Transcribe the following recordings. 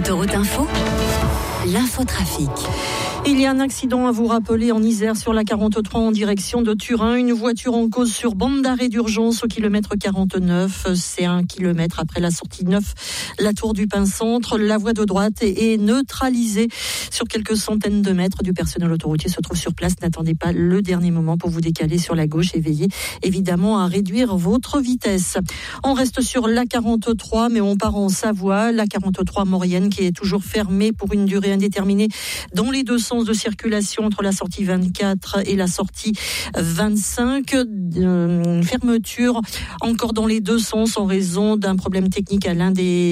Autoroute Info, l'infotrafic. Il y a un accident à vous rappeler en Isère sur la 43 en direction de Turin. Une voiture en cause sur bande d'arrêt d'urgence au kilomètre 49. C'est 1 kilomètre après la sortie 9, la tour du Pin Centre. La voie de droite est neutralisée sur quelques centaines de mètres. Du personnel autoroutier se trouve sur place. N'attendez pas le dernier moment pour vous décaler sur la gauche et veillez évidemment à réduire votre vitesse. On reste sur la 43, mais on part en Savoie. La 43 Maurienne qui est toujours fermée pour une durée indéterminée dans les deux sens de circulation entre la sortie 24 et la sortie 25. Fermeture encore dans les deux sens en raison d'un problème technique à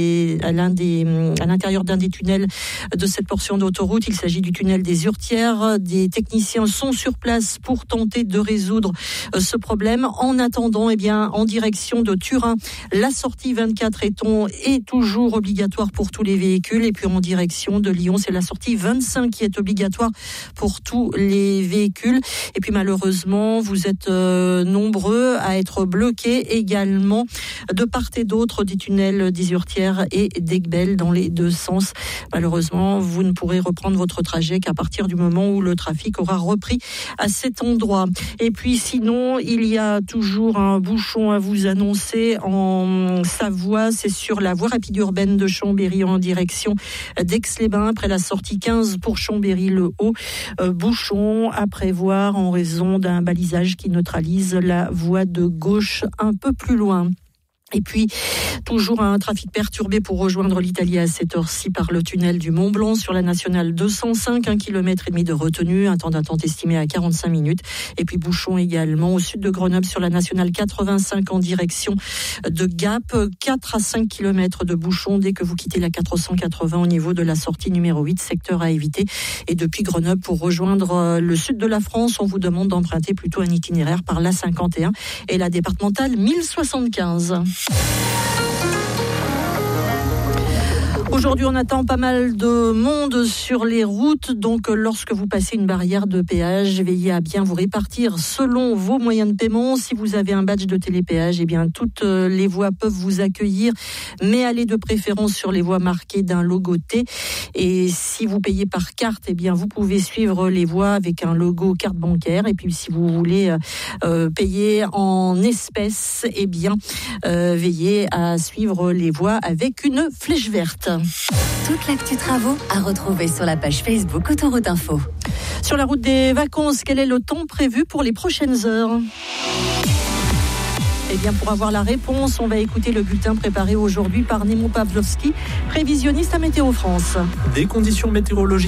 l'intérieur d'un des tunnels de cette portion d'autoroute. Il s'agit du tunnel des Hurtières. Des techniciens sont sur place pour tenter de résoudre ce problème. En attendant, en direction de Turin, la sortie 24 est toujours obligatoire pour tous les véhicules. Et puis en direction de Lyon, c'est la sortie 25 qui est obligatoire pour tous les véhicules. Et puis malheureusement, vous êtes nombreux à être bloqués également de part et d'autre des tunnels des Hurtières et d'Aiguebelle dans les deux sens. Malheureusement, vous ne pourrez reprendre votre trajet qu'à partir du moment où le trafic aura repris à cet endroit. Et puis sinon, il y a toujours un bouchon à vous annoncer en Savoie. C'est sur la voie rapide urbaine de Chambéry en direction d'Aix-les-Bains après la sortie 15 pour Chambéry-le-Haut. Bouchon à prévoir en raison d'un balisage qui neutralise la voie de gauche un peu plus loin. Et puis, toujours un trafic perturbé pour rejoindre l'Italie à cette heure-ci par le tunnel du Mont-Blanc sur la nationale 205, 1,5 km de retenue, un temps d'attente estimé à 45 minutes. Et puis, bouchon également au sud de Grenoble sur la nationale 85 en direction de Gap, 4 à 5 km de bouchon dès que vous quittez la 480 au niveau de la sortie numéro 8, secteur à éviter. Et depuis Grenoble, pour rejoindre le sud de la France, on vous demande d'emprunter plutôt un itinéraire par la 51 et la départementale 1075. Aujourd'hui, on attend pas mal de monde sur les routes. Donc, lorsque vous passez une barrière de péage, veillez à bien vous répartir selon vos moyens de paiement. Si vous avez un badge de télépéage, toutes les voies peuvent vous accueillir. Mais allez de préférence sur les voies marquées d'un logo T. Et si vous payez par carte, vous pouvez suivre les voies avec un logo carte bancaire. Et puis, si vous voulez payer en espèces, veillez à suivre les voies avec une flèche verte. Toute l'actu travaux à retrouver sur la page Facebook Autoroute Info. Sur la route des vacances, quel est le temps prévu pour les prochaines heures ? Pour avoir la réponse, on va écouter le bulletin préparé aujourd'hui par Nemo Pavlovski, prévisionniste à Météo France. Des conditions météorologiques